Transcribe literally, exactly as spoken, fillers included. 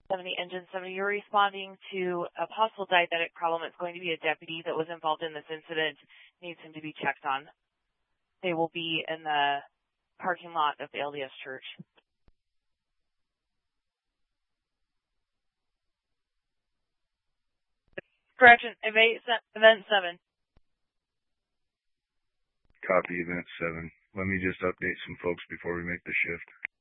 seventy, Engine seventy, you're responding to a possible diabetic problem. It's going to be a deputy that was involved in this incident. Needs him to be checked on. They will be in the parking lot of the L D S Church. Correction, event seven. Copy, event seven. Let me just update some folks before we make the shift.